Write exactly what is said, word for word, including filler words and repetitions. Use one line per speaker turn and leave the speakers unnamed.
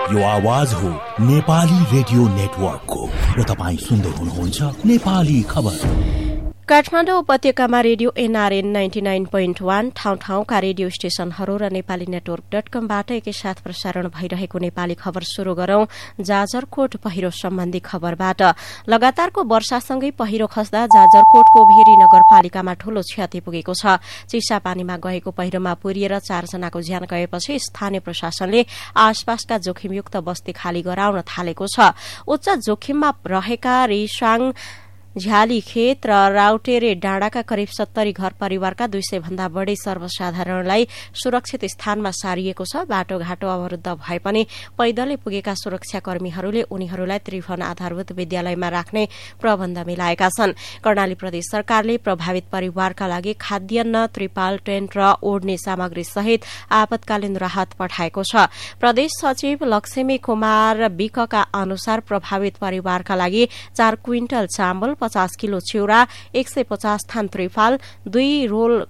यो आवाज हो नेपाली रेडियो नेटवर्कको र तपाईँ सुन्दै हुनुहुन्छ नेपाली खबर।
काठमाडौँ उपत्यकामा radio NRN ninety nine point one ठाउँ ठाउँका रेडियो स्टेशनहरू र नेपाली नेटवर्क डट कमबाट एकैसाथ प्रसारण भइरहेको नेपाली खबर शुरू गरौं। जाजरकोट पहिरो सम्बन्धी खबरबाट लगातारको वर्षासँगै पहिरो खस्दा जाजरकोटको भेरी नगरपालिकामा ठूलो क्षति पुगेको छ। चिसापानीमा गएको पहिरोमा पुरिएर चारजनाको ज्यान गएपछि स्थानीय प्रशासनले आसपासका जोखिमयुक्त बस्ती खाली गराउन थालेको छ। उच्च जोखिममा रहेका रिसाङ झ्याली खेत र राउटेरे डाँडाका करिब सत्तरी घर परिवारका दुई सय भन्दा बढ़ी सर्वसाधारणलाई सुरक्षित स्थानमा सारिएको छ। बाटोघाटो अवरूद्ध भए पनि पैदलै पुगेका सुरक्षाकर्मीहरूले उनीहरूलाई त्रिभुवन आधारभूत विद्यालयमा राख्ने प्रबन्ध मिलाएका छन्। कर्णाली प्रदेश सरकारले प्रभावित परिवारका लागि खाद्यान्न, त्रिपाल, टेन्ट र ओढ्ने सामग्री सहित आपतकालीन राहत पठाएको छ। प्रदेश सचिव लक्ष्मी कुमार विकका अनुसार प्रभावित परिवारका लागि चार क्विन्टल चामल, पचास किलो चिउरा, एक सय पचास थान त्रिपाल, दुई रोल